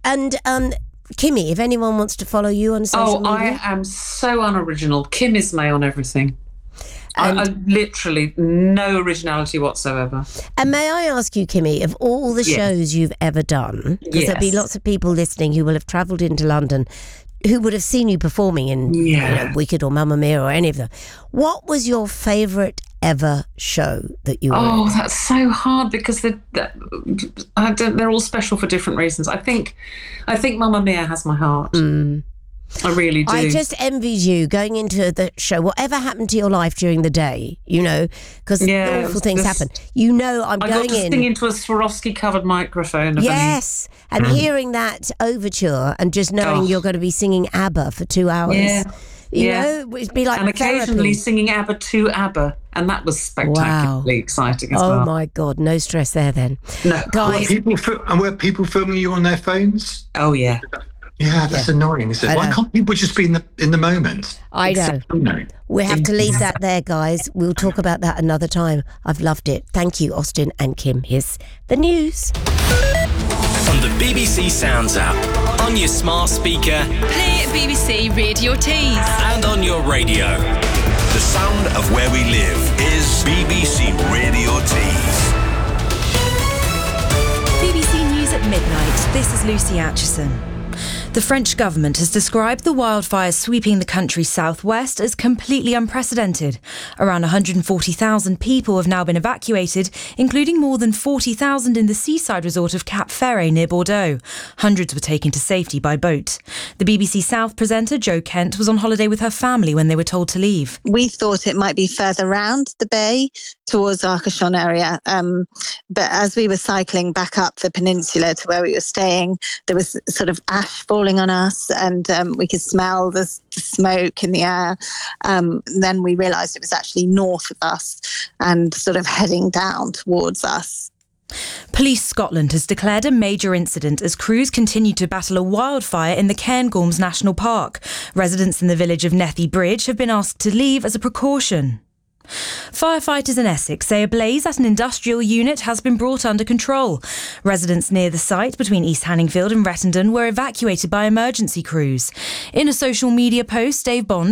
And Kimmy, if anyone wants to follow you on social media. I am so unoriginal. Kim Ismay on everything. I literally no originality whatsoever. And may I ask you, Kimmy, of all the shows you've ever done, because there'll be lots of people listening who will have travelled into London, who would have seen you performing in Wicked or Mamma Mia or any of them. What was your favourite ever show that you were in? That's so hard because they're all special for different reasons. I think Mamma Mia has my heart. I really do. I just envied you going into the show, whatever happened to your life during the day, because awful things happen. I'm going in. I got to sing into a Swarovski-covered microphone. Yes, and hearing that overture and just knowing you're going to be singing ABBA for 2 hours. Yeah. It'd be like and occasionally singing ABBA to ABBA, and that was spectacularly exciting as well. Oh my God, no stress there then. No, guys. Were people filming you on their phones? Oh yeah. Yeah, that's annoying, isn't it? Why can't people just be in the moment? I know. We have to leave that there, guys. We'll talk about that another time. I've loved it. Thank you, Austin and Kim. Here's the news. On the BBC Sounds app, on your smart speaker, play BBC Radio Tees, and on your radio. The sound of where we live is BBC Radio Tees. BBC News at midnight. This is Lucy Atchison. The French government has described the wildfires sweeping the country's southwest as completely unprecedented. Around 140,000 people have now been evacuated, including more than 40,000 in the seaside resort of Cap Ferret near Bordeaux. Hundreds were taken to safety by boat. The BBC South presenter Jo Kent was on holiday with her family when they were told to leave. We thought it might be further round the bay towards Arcachon area, but as we were cycling back up the peninsula to where we were staying, there was sort of ash falling on us, and we could smell the smoke in the air. Then we realised it was actually north of us and sort of heading down towards us. Police Scotland has declared a major incident as crews continue to battle a wildfire in the Cairngorms National Park. Residents in the village of Nethy Bridge have been asked to leave as a precaution. Firefighters in Essex say a blaze at an industrial unit has been brought under control. Residents near the site between East Hanningfield and Rettendon were evacuated by emergency crews. In a social media post, Dave Bond